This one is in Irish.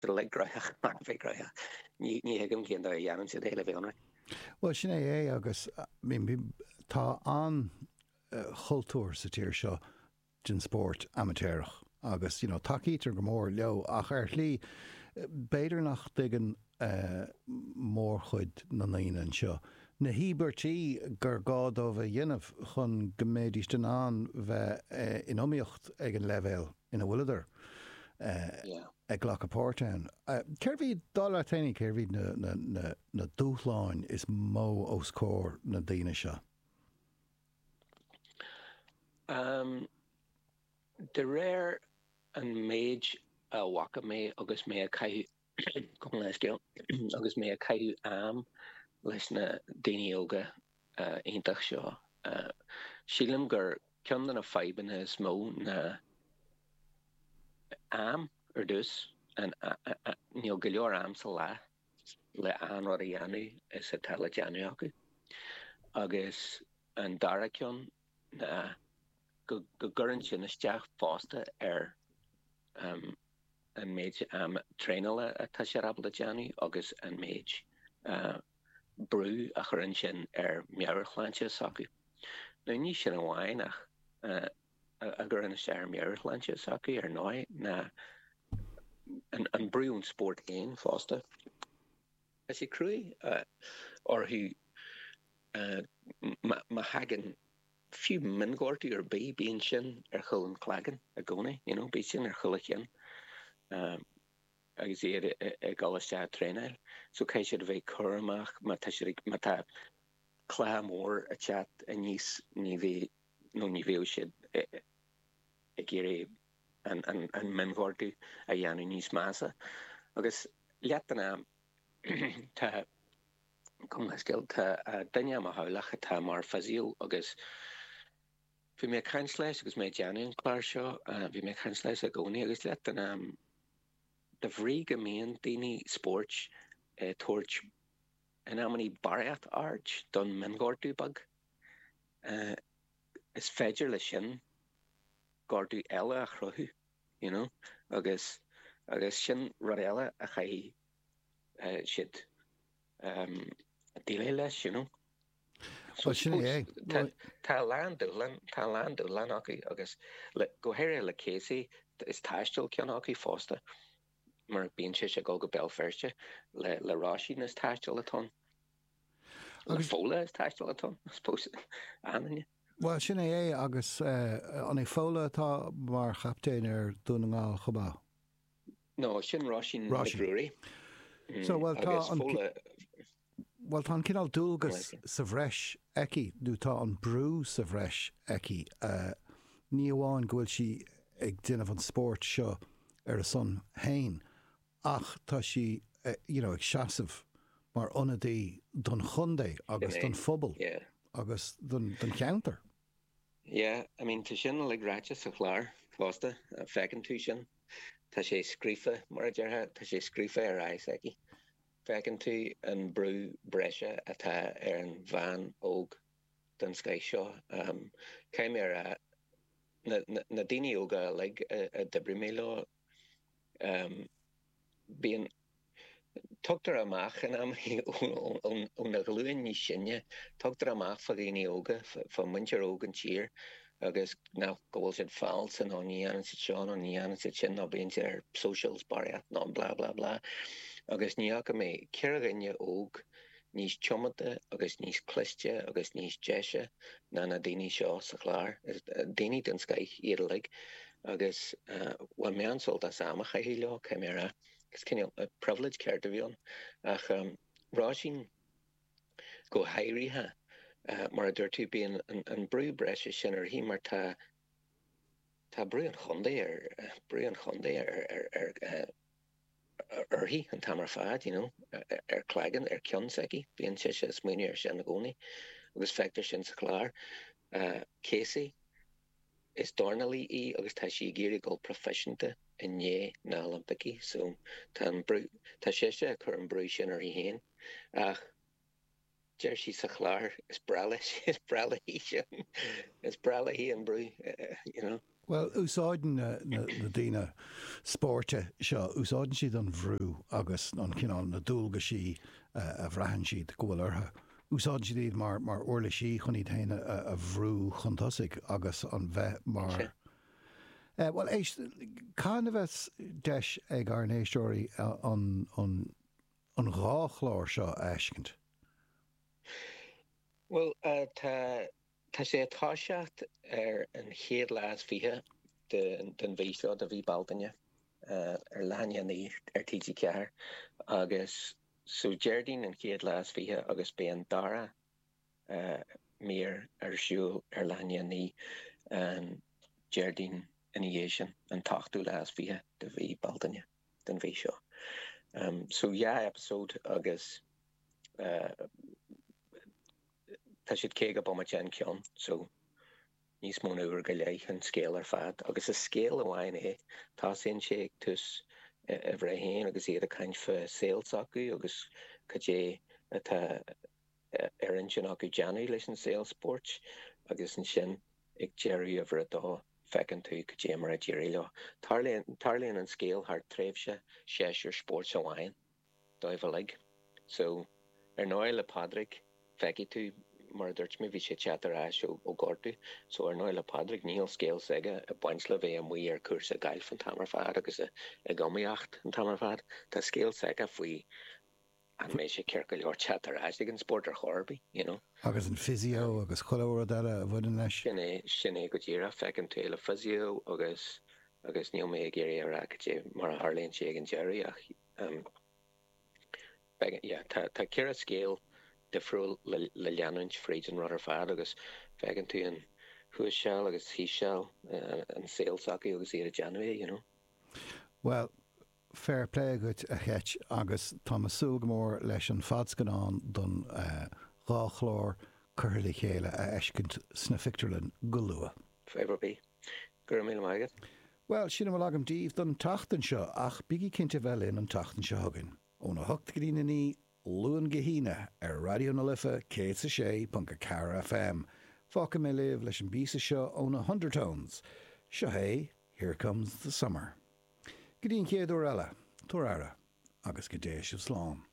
le groach mar fé groach ní hegum cén dar dhéanam sé éile bhéanna. Well sin é agus tá an chultúr sa tíir seo den sport amateurach agus takeítar go mór leo ach lí beidir nach digan mór chuid na naoine seo. Na híbertí gur gád ó bheith dhéanamh chun goméidís den an bheith in omíocht ag an levéil ina bhfuileidir ag ghlach apórtain. Ceirhí dála taine ceirhí na dúchláin is mó ó scór na daine seo. De réir an méid a bhacha mé agus mé a caiú agus mé a caiú am leis na daine óga iontach seo. Sílim gur ceann na feibanna is mó na am dus an níl go leor am sa le anrad a dhéanú is a tal a deanú acu. Agus an dara ceann na go gurrann sin isteach fásta an méid am tréinile a tá sé rabal a deanú agus an méid brú a churann sin meabharchláinte sacu. Nu ní sin amháin ach a gurrann sé meabharchláinte sacu náid na an brún sport éin fásta. Is sé cruí orthú ma hagan fiú mingortí ar bíon sin chulann clagan a gcónaí, bí sin chulachin agus iad ag gáiste tréineil. So cai siad bheith churamach má tá chlá mór a chat a níos ní bhéh siad ag géir an mingortú a dhéanú níos measa. Agus leatanna tá cumscail tá daine am a hálacha tá mar fazíal agus bhí mé cansleis agus mé deanú an chláir seo bhí mé cansleis a gcónaí agus leatanna de bhrí go mbíonn daoine sport tuairt in amí bariat art don mingortú bag. Is féidir le sin gordú eile a chruthú, agus sin rud eile a chaí siad díle leis, Tá landú acu agus go héir le césaí is taistil cean acu fásta mar bíonn sé go belfirste le ráisií is taistil atá. Le fóla is taistil atá, spós anine. Well sin é agus an é fóla atá mar chaptéin ar dúna chobá. No, sin ráisiín breúí. So well tá an cinál dúlgus sa bhreis eici dú tá an brú sa bhreis eici. Ní amháin go bhfuil si ag duine an sport seo ar a son hain ach tá si ag seasamh mar ionadaí don chundé agus don phobal agus don cheantar. Yeah, I mean tá sin le gráte sa chláir fásta a fecinn tú sin. Tá sé scrífa mar a deartha tá sé scrífa ar ais eici. Fecinn tú an brú breise atá ar an bhean óg don Sky seo. Céim ar na daine óga le a dibrí mé lá bíon tugtar amach in am ón na gluúin ní sinne tugtar amach fa daine óga fa muintear ógan tír agus ná gohfuil siad fáil san ó níanaan sa seán ó níanaan sa sin nó bíon ar socials bariat ná bla bla bla agus níocha mé ceirghine óg níos tiomata agus níos cliste agus níos deise na daine seo sa chláir. Daine den Sky iadalaigh agus bhfuil mé ansol a samach a hí leo céimara gus cinneal a privilege ceart a bhíon ach ráisiín go hairithe mar a dúirtú bíon an brú breise sin ar hí mar tá brú an chundé ar hí an tamar fad, ar clagan ar ceann saici bíon sé smuoine ar sin na gcónaí agus feictar sin sa chláir. Césaí is dornalí í agus tá sí géirí go professionanta inné na Olympicí, so tá sé a chur an brú sin ar héin ach deir sí sa chláir is brala hí sin is brala hí an brú, Well, úsáidin na daoine spórte seo, úsáidin siad an bhrú agus an cinál na dúlga sí a bhreahan siad go bhfuil ortha. Úsáidin siad iad mar orla sí chun iad haine a bhrú chuntasig agus an bheith mar... Well, éis, cána bheits deis ag ar néistóirí an ráchláir seo eiscint? Well, tá sé táiseacht an chéad lás fihe den bhí seo a bhí baltaine leanya ní TG ceathar agus so Jardín an chéad lás fihe agus be an dara mír siúil leanya ní Jardín in Asian an tachtú lás fihe de bhí baltaine den bhí seo. So episode agus tá siad cé go boma tean ceann, so níos mó nuair go léich an scéal ar fad. Agus a scéal amháin tá sin sé tus a bhreith héin agus iad a caint fa sales acu agus cadé atá ar an sin acu January leis an sales sport agus an sin ag Jerry a bhre dá fecin tú cadé mar a Jerry leo. Tarlíonn an scéal thar tréimhse séisiir sports amháin dóibh so ar náil le Padraig feici tú mar dúirt mi bhí sé teatar ais ó gortú, so ar náil le Padraig níl scéal saige a baintsla bheith an mí ar cuasa gail fan tamar fad agus a gomaíocht an tamar fad. Tá scéal saige faoi an mé sé ceir go leor teatar ais ag an sport ar chorbaí, Agus an physio agus choláir eile a bhfuin leis? Sin go dtíra fecin tú le physio agus níl mé ag géirí ar mar a Harlíonn sé ag an Jerry ach tá ceir a scéal difriúil le leanúint fríd an rud ar fad agus fecin tú an thuas seall agus hí seall an sales acu agus iad a January, Well, fair play agat a cheit agus tá masú go mór leis an fadscanán don ráchlár curthaí chéile a eiscint sna fictarlinn go lua. Favour bí. Gur mí maigad? Well, sinna bhfuil agam díobh don tachtan seo ach bigí cinnte bheilinn an tachtan seo hagan. Ó na hocht grína ní Luan Gahina ar Radio na Lifa K6.4 FM. Fáca mé libh leis an bísa seo ó na 100 tones. Seo hé, here comes the summer. Gdín céadú eile, tuaire agus go dé sibh slán.